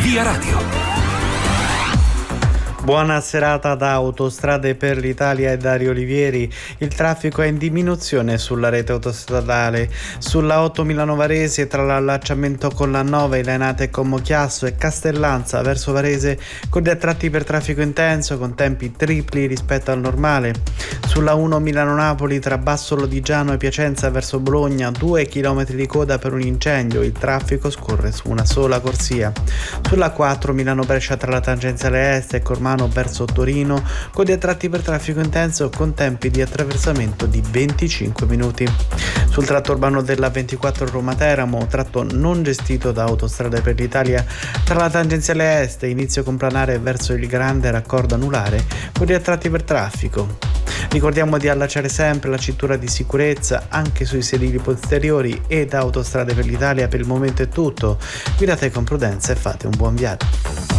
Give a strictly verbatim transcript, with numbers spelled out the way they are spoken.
Via Radio. Buona serata da Autostrade per l'Italia e Dario Olivieri. Il traffico è in diminuzione sulla rete autostradale. Sulla otto Milano Varese tra l'allacciamento con la nove, Ilenate con Mochiasso e Castellanza verso Varese con dei tratti per traffico intenso con tempi tripli rispetto al normale. Sulla uno Milano Napoli tra Basso Lodigiano e Piacenza verso Bologna due chilometri di coda per un incendio. Il traffico scorre su una sola corsia. Sulla quattro Milano Brescia tra la tangenziale est e Cormano verso Torino con dei tratti per traffico intenso con tempi di attraversamento di venticinque minuti. Sul tratto urbano della ventiquattro Roma Teramo, tratto non gestito da Autostrade per l'Italia, tra la tangenziale est e inizio complanare verso il grande raccordo anulare con dei tratti per traffico. Ricordiamo di allacciare sempre la cintura di sicurezza anche sui sedili posteriori e da Autostrade per l'Italia per il momento è tutto. Guidate con prudenza e fate un buon viaggio.